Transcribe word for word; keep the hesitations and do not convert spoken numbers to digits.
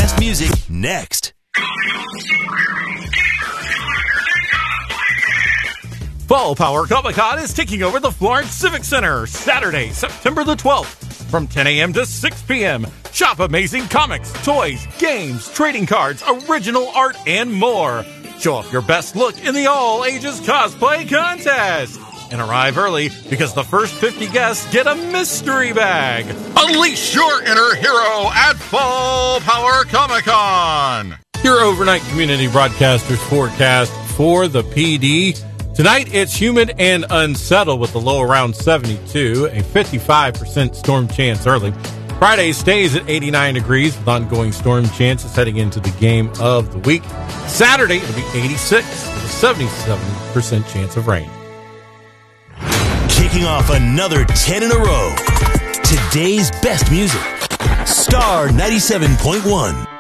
best music next. Fall Power Comic-Con is taking over the Florence Civic Center Saturday, September the twelfth from ten a.m. to six p.m. Shop amazing comics, toys, games, trading cards, original art, and more. Show off your best look in the all-ages cosplay contest. And arrive early because the first fifty guests get a mystery bag. Unleash your inner hero at Fall Power Comic-Con. Your overnight community broadcaster's forecast for the P D. Tonight, it's humid and unsettled with a low around seventy-two, a fifty-five percent storm chance early. Friday stays at eighty-nine degrees with ongoing storm chances heading into the game of the week. Saturday, it'll be eighty-six with a seventy-seven percent chance of rain. Kicking off another ten in a row. Today's best music. Star ninety-seven point one.